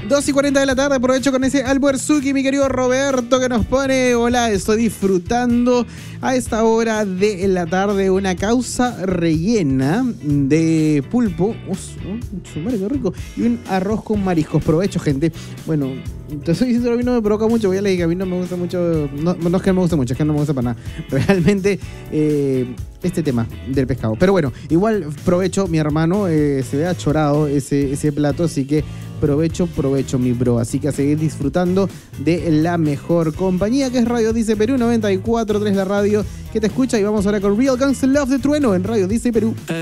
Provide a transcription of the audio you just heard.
2:40 de la tarde, aprovecho con ese almuerzuki, mi querido Roberto, que nos pone: hola, estoy disfrutando a esta hora de la tarde una causa rellena de pulpo, qué rico, y un arroz con mariscos. Provecho, gente. Bueno, te soy sincero, a mí no me provoca mucho, voy a leer que a mí no me gusta mucho, no es que no me guste mucho, es que no me gusta para nada, realmente, este tema del pescado. Pero bueno, igual provecho, mi hermano, se ve achorado ese plato, así que provecho, mi bro. Así que a seguir disfrutando de la mejor compañía, que es Radio Dice Perú 94.3, la radio que te escucha. Y vamos ahora con Real Gangsta Love de Trueno en Radio Dice Perú.